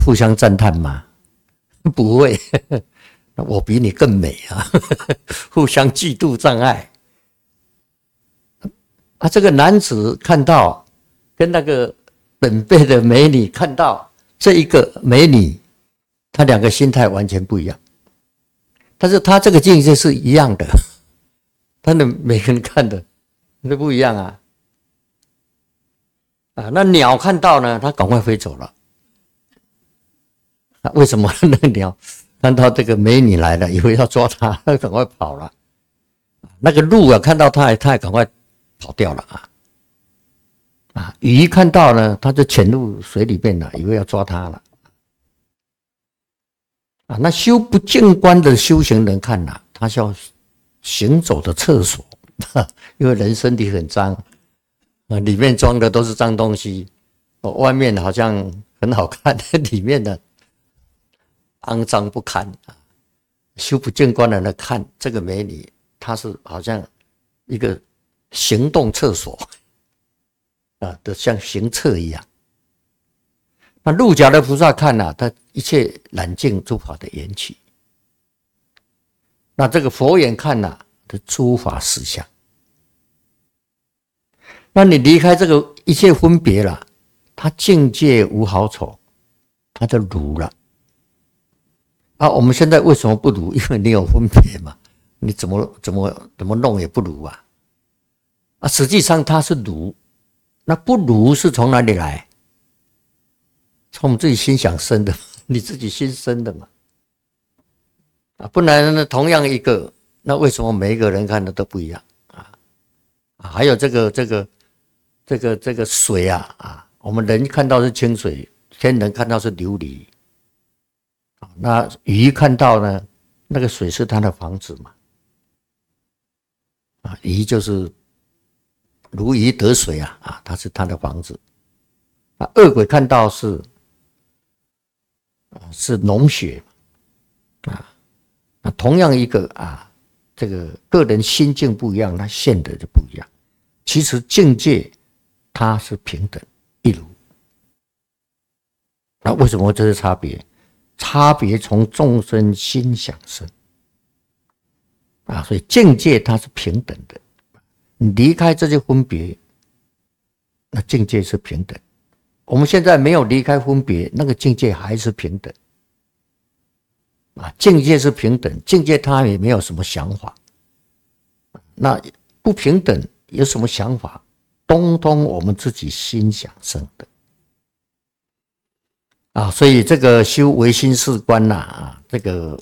互相赞叹吗？不会，我比你更美啊！互相嫉妒障碍啊！这个男子看到跟那个等辈的美女看到这一个美女，他两个心态完全不一样，但是他这个境界是一样的，他的每个人看的都不一样啊！啊，那鸟看到呢，它赶快飞走了。啊，为什么那个鸟看到这个美女来了，以为要抓它，它赶快跑了。那个鹿啊，看到它也赶快跑掉了啊。啊，鱼看到呢，它就潜入水里面了，以为要抓它了。啊，那修不净观的修行人看了，他像行走的厕所，因为人身体很脏，里面装的都是脏东西，外面好像很好看，里面的肮脏不堪啊！修不见观的人看这个美女，她是好像一个行动厕所啊，的像行厕一样。那入假的菩萨看啊，他一切染净诸法的缘起。那这个佛眼看啊，的诸法实相。那你离开这个一切分别了，他境界无好丑，他就如了。啊，我们现在为什么不如？因为你有分别嘛，你怎么弄也不如啊！啊，实际上它是如，那不如是从哪里来？从我们自己心想生的，你自己心生的嘛。啊，不然呢，同样一个，那为什么每一个人看的都不一样啊？还有这个水啊，我们人看到是清水，天人看到是琉璃。那鱼看到呢，那个水是它的房子嘛，啊，鱼就是如鱼得水啊，它是它的房子。啊，恶鬼看到是脓血啊，那同样一个啊，这个个人心境不一样，他现的就不一样。其实境界它是平等一如。那为什么这是差别？差别从众生心想生啊，所以境界它是平等的。你离开这些分别，那境界是平等。我们现在没有离开分别，那个境界还是平等啊，境界是平等，境界它也没有什么想法。那不平等有什么想法？通通我们自己心想生的。啊，所以这个修唯心是观呐，啊，这个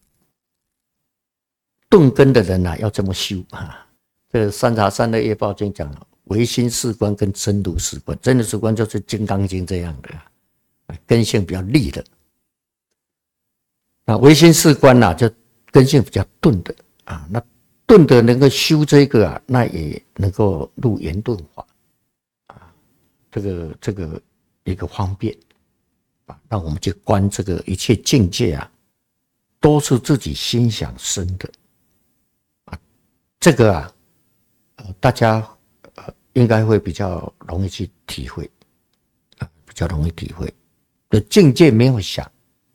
顿根的人呐，要这么修啊。这个三茶三的业报经讲了，唯心是观跟真如是观，真如是观就是《金刚经》这样的，根性比较利的。那唯心是观呐，就根性比较钝的啊。那钝的能够修这个啊，那也能够入圆顿法啊，这个一个方便。让我们去观这个一切境界啊，都是自己心想生的啊。这个啊，大家应该会比较容易去体会啊，比较容易体会。的境界没有想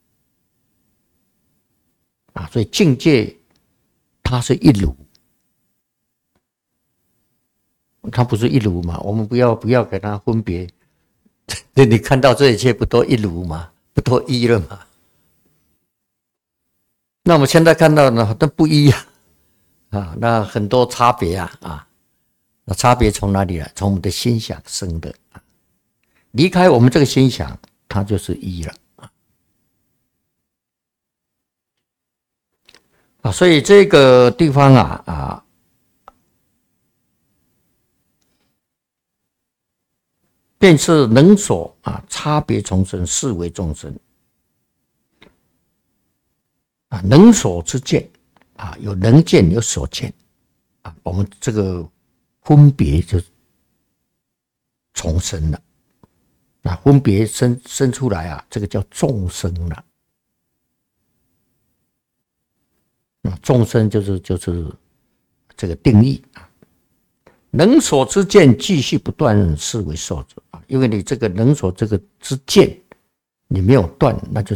啊，所以境界它是一如，它不是一如嘛？我们不要给它分别。你看到这一切不都一如吗？不都一了吗？那我们现在看到呢，都不一啊，那很多差别啊，那差别从哪里来？从我们的心想生的啊，离开我们这个心想，它就是一了啊。所以这个地方啊。便是能所啊，差别从生，是为众生啊。能所之见啊，有能见，有所见啊。我们这个分别就重生了啊，分别生出来啊，这个叫众生了啊。众生就是这个定义啊。能所之见继续不断，是为受者啊，因为你这个能所这个之见你没有断，那就